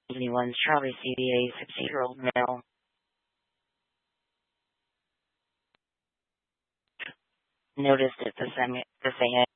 Anyone shall receive a 60-year-old male noticed at the same